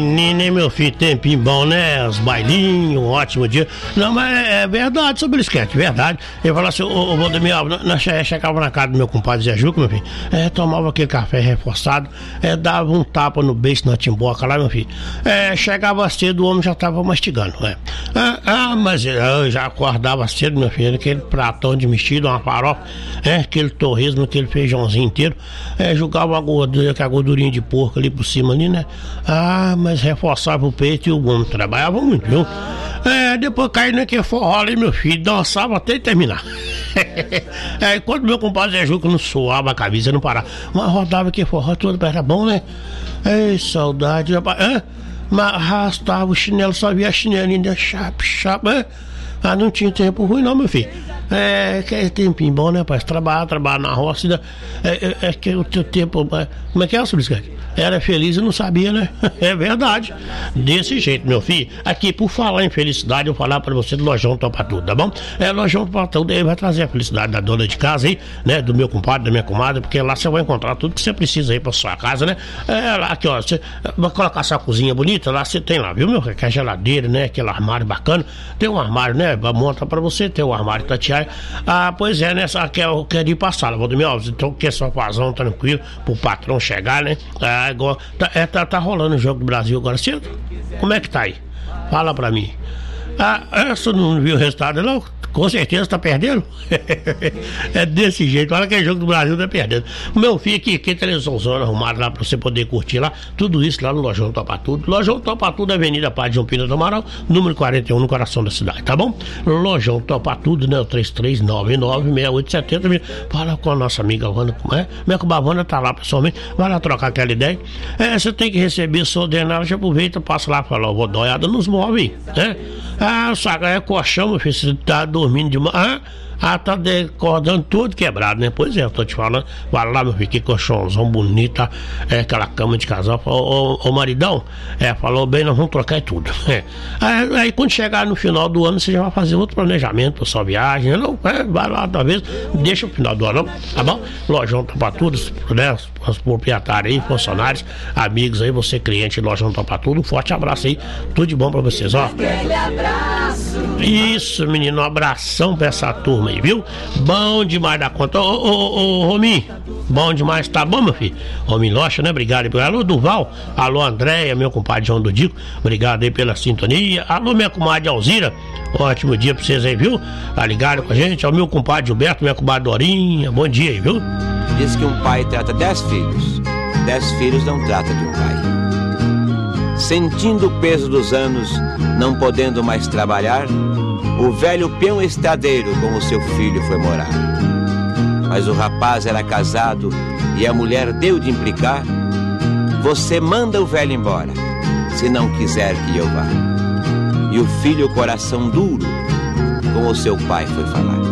Menino, meu filho, tempinho bom, né? Os bailinhos, um ótimo dia. Não, mas é verdade sobre o esquete, verdade. Eu falava assim, ô Valdemir, nós chegava na casa do meu compadre Zé Juca, meu filho, tomava aquele café reforçado, dava um tapa no beijo na timboca lá, meu filho. Chegava cedo, o homem já tava mastigando, mas eu já acordava cedo, meu filho, aquele pratão de mexido, uma farofa, aquele torresmo, aquele feijãozinho inteiro, jogava a gordurinha de porco ali por cima ali, né? Mas reforçava o peito e o homem trabalhava muito, viu? Depois caí naquele forró ali, meu filho, dançava até terminar. Enquanto meu compadre Zé Juca não suava a camisa, não parava, mas rodava aquele forró todo, era bom, né? Ei, saudade, rapaz. Mas arrastava o chinelo, só via a chinelinha, chap, não tinha tempo ruim não, meu filho. Que é tempinho bom, né, rapaz? Trabalhar na roça, que o teu tempo... Como é que é, Suliscante? Era feliz e não sabia, né? É verdade. Desse jeito, meu filho. Aqui, por falar em felicidade, eu vou falar pra você do Lojão Topa Tudo, tá bom? Lojão Topa Tudo, ele vai trazer a felicidade da dona de casa aí, né? Do meu compadre, da minha comadre, porque lá você vai encontrar tudo que você precisa aí pra sua casa, né? Lá aqui, ó, você vai colocar sua cozinha bonita, lá você tem lá, viu, meu? Que é geladeira, né? Aquele armário bacana. Tem um armário, né? Monta pra você, tem um armário Tatiaia. Pois é, né? Só que eu quero ir pra sala, Valdemir Alves. Então, que é só fazão tranquilo, pro patrão chegar, né? Agora, tá rolando o Jogo do Brasil agora cedo? Como é que tá aí? Fala pra mim. Você não viu o resultado, não? Com certeza tá perdendo. É desse jeito. Olha que é Jogo do Brasil, tá perdendo. Meu filho aqui, televisãozona arrumada lá pra você poder curtir lá. Tudo isso lá no Lojão Topa Tudo. Lojão Topa Tudo, Avenida Padre João Pina do Amaral, número 41, no coração da cidade, tá bom? Lojão Topa Tudo, né? O 33996870. Fala com a nossa amiga Wanda, minha cubavana tá lá pessoalmente. Vai lá trocar aquela ideia. Você tem que receber sua ordenada, já aproveita, passa lá e fala, vou dar uma olhada nos móveis, né? Saca, colchão, meu filho, você tá dormindo demais. Tá acordando tudo quebrado, né? Pois é, eu tô te falando. Vai lá, meu filho, que colchãozão bonito, aquela cama de casal. Ô maridão, falou bem, nós vamos trocar tudo. Aí quando chegar no final do ano, você já vai fazer outro planejamento pra sua viagem, não? Vai lá, talvez, deixa o final do ano, tá bom? Lojão Topa Tudo, né? Os proprietários aí, funcionários, amigos aí, você cliente, Lojão Topa Tudo, um forte abraço aí, tudo de bom pra vocês, ó. Aquele abraço. Isso, menino, um abração pra essa turma aí, viu? Bom demais da conta. Ô, Rominho, bom demais, tá bom, meu filho? Rominho Locha, né? Obrigado. Alô, Duval. Alô, Andréia, meu compadre João do Dico. Obrigado aí pela sintonia. Alô, minha comadre Alzira. Ótimo dia pra vocês aí, viu? Tá ligado com a gente? Ao meu compadre Gilberto, minha comadre Dorinha. Bom dia aí, viu? Diz que um pai trata 10 filhos. 10 filhos não trata de um pai. Sentindo o peso dos anos, não podendo mais trabalhar, o velho peão estradeiro com o seu filho foi morar. Mas o rapaz era casado e a mulher deu de implicar: você manda o velho embora, se não quiser que eu vá. E o filho, coração duro, com o seu pai foi falar.